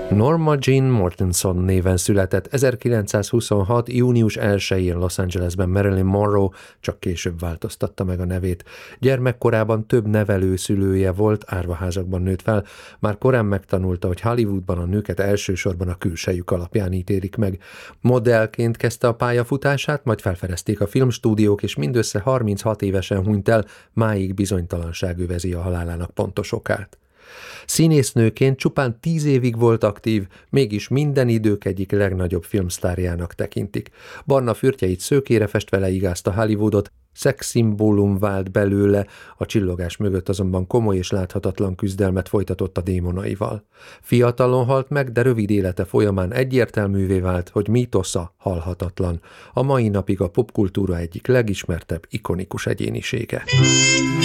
Norma Jean Mortenson néven született 1926. június 1-én Los Angelesben Marilyn Monroe, csak később változtatta meg a nevét. Gyermekkorában több nevelőszülője volt, árvaházakban nőtt fel, már korán megtanulta, hogy Hollywoodban a nőket elsősorban a külsejük alapján ítélik meg. Modellként kezdte a pályafutását, majd felfedezték a filmstúdiók, és mindössze 36 évesen hunyt el, máig bizonytalanság övezi a halálának pontos okát. Színésznőként csupán 10 évig volt aktív, mégis minden idők egyik legnagyobb filmsztárjának tekintik. Barna fürtjeit szőkére festve leigázta Hollywoodot, szexszimbólum vált belőle, a csillogás mögött azonban komoly és láthatatlan küzdelmet folytatott a démonaival. Fiatalon halt meg, de rövid élete folyamán egyértelművé vált, hogy mítosza halhatatlan. A mai napig a popkultúra egyik legismertebb, ikonikus egyénisége.